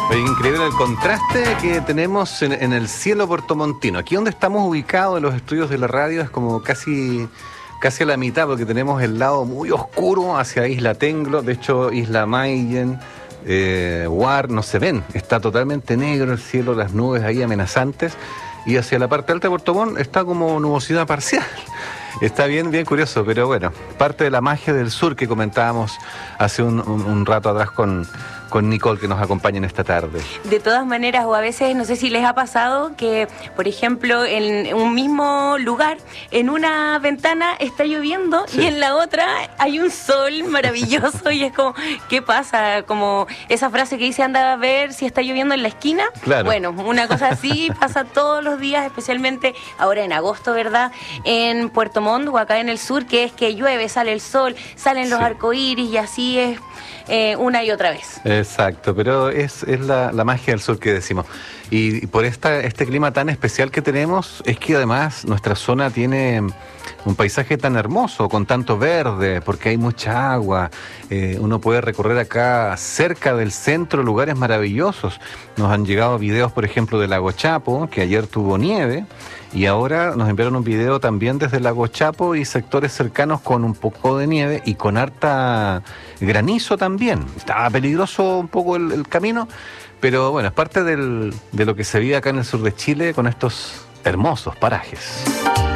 Oye, increíble el contraste que tenemos en el cielo puertomontino. Aquí donde estamos ubicados en los estudios de la radio es como casi a la mitad, porque tenemos el lado muy oscuro hacia Isla Tenglo. De hecho, Isla Mayen, Guar, no se ven. Está totalmente negro el cielo, las nubes ahí amenazantes. Y hacia la parte alta de Puerto Montt está como nubosidad parcial. Está bien curioso, pero bueno, parte de la magia del sur que comentábamos hace un rato atrás con Nicole, que nos acompaña en esta tarde. De todas maneras, o a veces, no sé si les ha pasado que, por ejemplo, en un mismo lugar, en una ventana está lloviendo, sí, y en la otra hay un sol maravilloso y es como, ¿qué pasa? Como esa frase que dice, anda a ver si está lloviendo en la esquina. Claro. Bueno, una cosa así pasa todos los días, especialmente ahora en agosto, ¿verdad? En Puerto Montt o acá en el sur, que es que llueve, sale el sol, salen los arcoíris y así es una y otra vez. Exacto, pero es la magia del sur que decimos. Y por este clima tan especial que tenemos, es que además nuestra zona tiene un paisaje tan hermoso, con tanto verde, porque hay mucha agua. Uno puede recorrer acá cerca del centro lugares maravillosos. Nos han llegado videos, por ejemplo, del Lago Chapo, que ayer tuvo nieve, y ahora nos enviaron un video también desde el Lago Chapo y sectores cercanos con un poco de nieve y con harta granizo también. Estaba peligroso un poco el camino, pero bueno, es parte de lo que se vive acá en el sur de Chile con estos hermosos parajes.